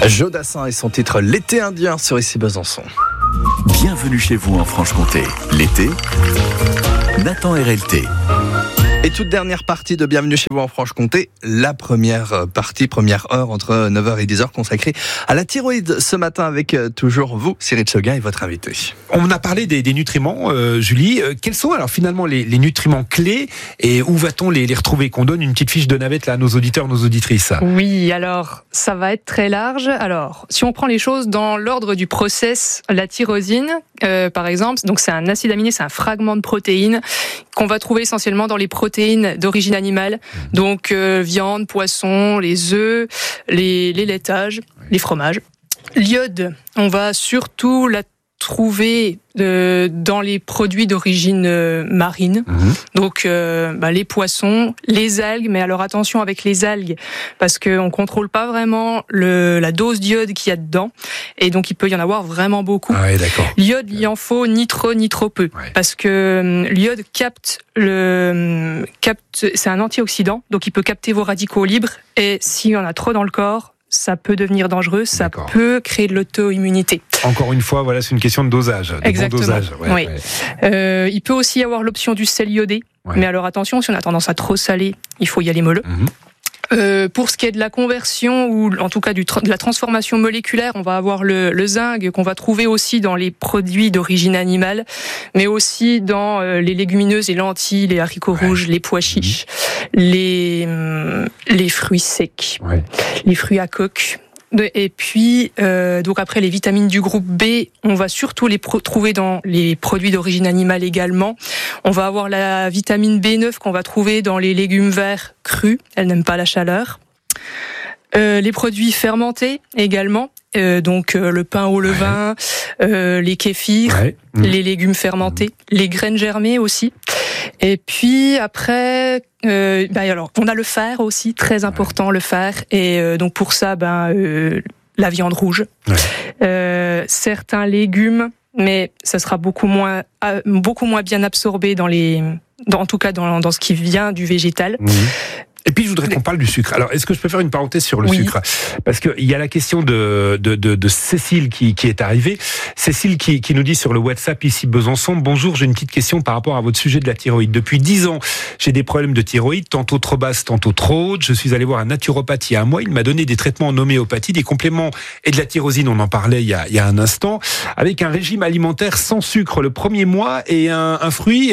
Jodassin et son titre L'été indien sur Ici Besançon. Bienvenue chez vous en Franche-Comté. L'été, Nathan RLT. Et toute dernière partie de Bienvenue chez vous en Franche-Comté, la première partie, première heure entre 9h et 10h consacrée à la thyroïde ce matin avec toujours vous, Cyril Seguin et votre invité. On a parlé des nutriments, Julie. Quels sont alors finalement les nutriments clés et où va-t-on les retrouver? Qu'on donne une petite fiche de navette là à nos auditeurs, nos auditrices. Oui, alors ça va être très large. Alors, si on prend les choses dans l'ordre du process, la tyrosine, par exemple, donc c'est un acide aminé, c'est un fragment de protéine qu'on va trouver essentiellement dans les protéines d'origine animale, donc viande, poisson, les œufs, les laitages, les fromages. L'iode, on va surtout la trouver dans les produits d'origine marine, donc les poissons, les algues, mais alors attention avec les algues, parce qu'on contrôle pas vraiment la dose d'iode qu'il y a dedans, et donc il peut y en avoir vraiment beaucoup. Ah ouais, d'accord. L'iode, il en faut ni trop ni trop peu, parce que l'iode capte, c'est un antioxydant, donc il peut capter vos radicaux libres, et s'il y en a trop dans le corps, ça peut devenir dangereux, ça peut créer de l'auto-immunité. Encore une fois, voilà, c'est une question de dosage. Exactement. Bon dosage. Oui. Il peut aussi y avoir l'option du sel iodé, mais alors attention, si on a tendance à trop saler, il faut y aller mollo. Pour ce qui est de la conversion ou en tout cas de la transformation moléculaire, on va avoir le zinc qu'on va trouver aussi dans les produits d'origine animale, mais aussi dans les légumineuses, les lentilles, les haricots rouges, les pois chiches, les fruits secs, les fruits à coque. Et puis, donc après les vitamines du groupe B, on va surtout les trouver dans les produits d'origine animale également. On va avoir la vitamine B9 qu'on va trouver dans les légumes verts crus. Elle n'aime pas la chaleur. Les produits fermentés également. Donc le pain au levain, les kéfirs, les légumes fermentés, les graines germées aussi. Et puis après, alors on a le fer aussi, très important le fer. Et donc pour ça, la viande rouge, certains légumes, mais ça sera beaucoup moins bien absorbé en tout cas dans ce qui vient du végétal. Et puis je voudrais qu'on parle du sucre. Alors, est-ce que je peux faire une parenthèse sur le sucre? Parce qu'il y a la question de Cécile qui est arrivée. Cécile qui nous dit sur le WhatsApp ici Besançon: bonjour, j'ai une petite question par rapport à votre sujet de la thyroïde. Depuis 10 ans, j'ai des problèmes de thyroïde, tantôt trop basse, tantôt trop haute. Je suis allé voir un naturopathe il y a un mois. Il m'a donné des traitements en homéopathie, des compléments et de la tyrosine. On en parlait il y a un instant, avec un régime alimentaire sans sucre le premier mois et un fruit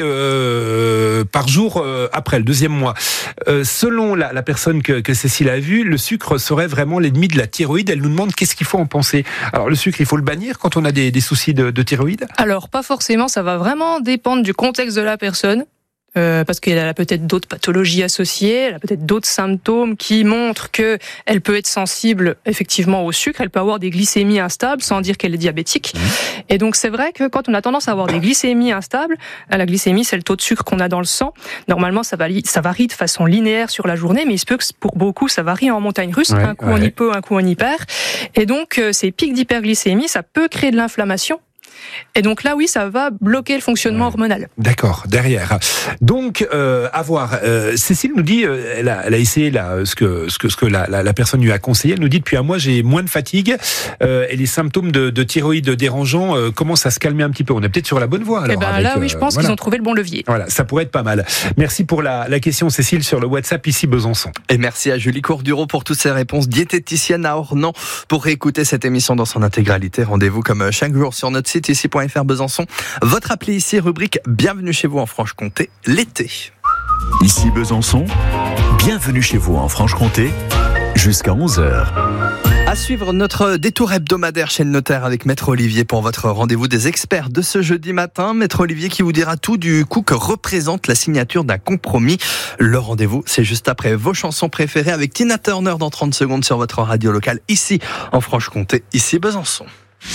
par jour après le deuxième mois. Selon la personne que Cécile a vue, le sucre serait vraiment l'ennemi de la thyroïde. Elle nous demande qu'est-ce qu'il faut en penser. Alors le sucre, il faut le bannir quand on a des soucis de thyroïde? Alors pas forcément, ça va vraiment dépendre du contexte de la personne. Parce qu'elle a peut-être d'autres pathologies associées, elle a peut-être d'autres symptômes qui montrent qu'elle peut être sensible effectivement au sucre, elle peut avoir des glycémies instables sans dire qu'elle est diabétique. Et donc c'est vrai que quand on a tendance à avoir des glycémies instables, la glycémie c'est le taux de sucre qu'on a dans le sang, normalement ça varie de façon linéaire sur la journée, mais il se peut que pour beaucoup ça varie en montagne russe, un coup on y peut, un coup on y perd. Et donc ces pics d'hyperglycémie, ça peut créer de l'inflammation. Et donc là, oui, ça va bloquer le fonctionnement hormonal. D'accord, derrière. Donc, à voir. Cécile nous dit, elle a essayé ce que la personne lui a conseillé. Elle nous dit, depuis un mois, j'ai moins de fatigue et les symptômes de thyroïde dérangeants commencent à se calmer un petit peu. On est peut-être sur la bonne voie. Alors, là, oui, je pense qu'ils ont trouvé le bon levier. Voilà, ça pourrait être pas mal. Merci pour la question, Cécile, sur le WhatsApp ici Besançon. Et merci à Julie Courdureau pour toutes ces réponses, diététicienne à Ornans. Pour réécouter cette émission dans son intégralité, rendez-vous comme chaque jour sur notre site ici.fr Besançon. Votre appli ici, rubrique Bienvenue chez vous en Franche-Comté, l'été. Ici Besançon, bienvenue chez vous en Franche-Comté, jusqu'à 11h. À suivre notre détour hebdomadaire chez le notaire avec Maître Olivier pour votre rendez-vous des experts de ce jeudi matin. Maître Olivier qui vous dira tout du coup que représente la signature d'un compromis. Le rendez-vous, c'est juste après vos chansons préférées avec Tina Turner dans 30 secondes sur votre radio locale ici en Franche-Comté, ici Besançon.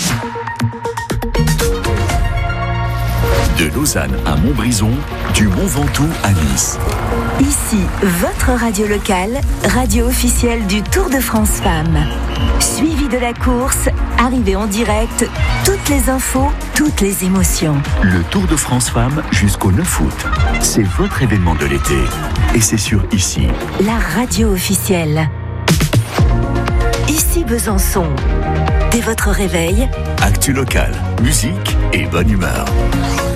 De Lausanne à Montbrison, du Mont Ventoux à Nice. Ici, votre radio locale, radio officielle du Tour de France Femmes. Suivi de la course, arrivée en direct, toutes les infos, toutes les émotions. Le Tour de France Femmes jusqu'au 9 août. C'est votre événement de l'été. Et c'est sur Ici. La radio officielle. Ici Besançon. Dès votre réveil, Actu locale, musique et bonne humeur.